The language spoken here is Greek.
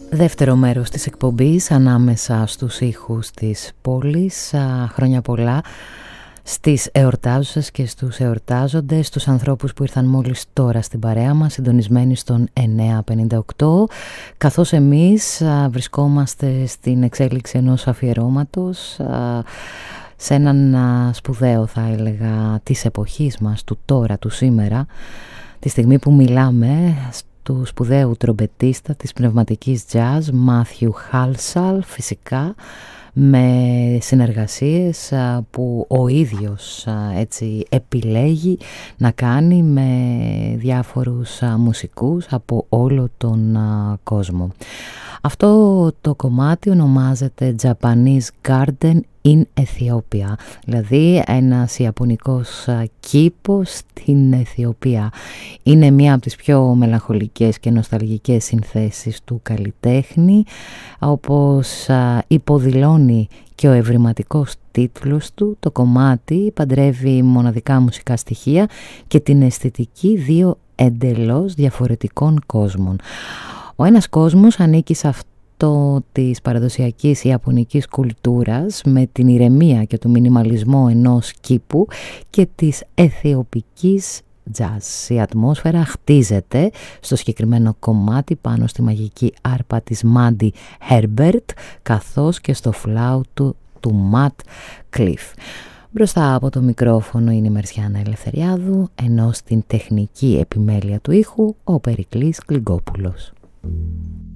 Δεύτερο μέρος της εκπομπής ανάμεσα στους ήχους της πόλης. Χρόνια πολλά στις εορτάζουσες και στους εορτάζοντες, στους ανθρώπους που ήρθαν μόλις τώρα στην παρέα μας, συντονισμένοι στον 958, καθώς εμείς βρισκόμαστε στην εξέλιξη ενός αφιερώματος σε έναν σπουδαίο, θα έλεγα, της εποχής μας, του τώρα, του σήμερα, τη στιγμή που μιλάμε, του σπουδαίου τρομπετίστα της πνευματικής jazz Μάθιου Χάλσαλ, φυσικά με συνεργασίες που ο ίδιος έτσι επιλέγει να κάνει με διάφορους μουσικούς από όλο τον κόσμο. Αυτό το κομμάτι ονομάζεται Japanese Garden in Ethiopia, δηλαδή ένας ιαπωνικός κήπος στην Αιθιοπία. Είναι μία από τις πιο μελαγχολικές και νοσταλγικές συνθέσεις του καλλιτέχνη, όπως υποδηλώνει και ο ευρηματικός τίτλος του. Το κομμάτι παντρεύει μοναδικά μουσικά στοιχεία και την αισθητική δύο εντελώς διαφορετικών κόσμων. Ο ένας κόσμος ανήκει σε αυτό της παραδοσιακής ιαπωνικής κουλτούρας με την ηρεμία και το μινιμαλισμό ενός κήπου και της αιθιοπικής jazz. Η ατμόσφαιρα χτίζεται στο συγκεκριμένο κομμάτι πάνω στη μαγική άρπα της Μάντι Herbert, καθώς και στο φλάουτο του Ματ Κλιφ. Μπροστά από το μικρόφωνο είναι η Μερσιάνα Ελευθεριάδου, ενώ στην τεχνική επιμέλεια του ήχου ο Περικλής Κλιγκόπουλος.